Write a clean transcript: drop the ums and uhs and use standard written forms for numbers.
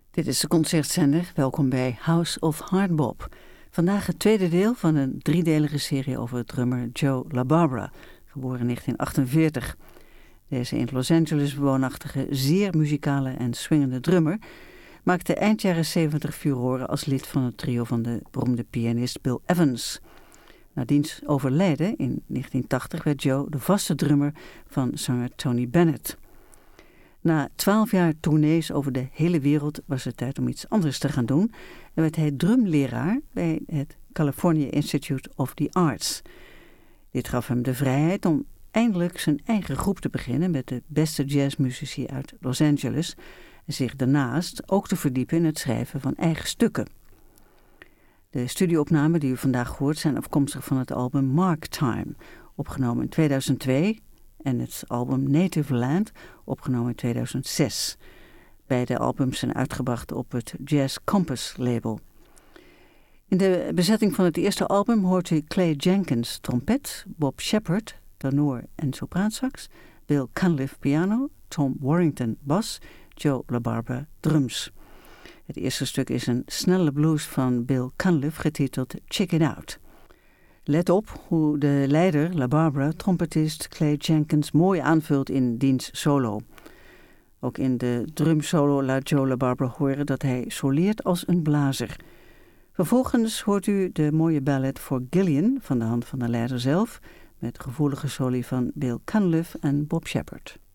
Dit is de Concertzender. Welkom bij House of Hardbop. Vandaag het tweede deel van een driedelige serie over drummer Joe LaBarbera, geboren in 1948. Deze in Los Angeles woonachtige, zeer muzikale en swingende drummer maakte eind jaren 70 furoren als lid van het trio van de beroemde pianist Bill Evans. Na diens overlijden in 1980 werd Joe de vaste drummer van zanger Tony Bennett. Na 12 jaar tournees over de hele wereld was het tijd om iets anders te gaan doen en werd hij drumleraar bij het California Institute of the Arts. Dit gaf hem de vrijheid om eindelijk zijn eigen groep te beginnen met de beste jazzmuzici uit Los Angeles en zich daarnaast ook te verdiepen in het schrijven van eigen stukken. De studioopnamen die u vandaag hoort zijn afkomstig van het album Mark Time, opgenomen in 2002... en het album Native Land, opgenomen in 2006. Beide albums zijn uitgebracht op het Jazz Compass label. In de bezetting van het eerste album hoort u Clay Jenkins trompet, Bob Shepard tenor en sopraansax, Bill Cunliffe piano, Tom Warrington bas, Joe LaBarbera drums. Het eerste stuk is een snelle blues van Bill Cunliffe getiteld Check It Out. Let op hoe de leider, LaBarbera, trompetist Clay Jenkins mooi aanvult in diens solo. Ook in de drumsolo laat Joe LaBarbera horen dat hij soleert als een blazer. Vervolgens hoort u de mooie ballad For Gillian van de hand van de leider zelf, met gevoelige soli van Bill Cunliffe en Bob Shepard.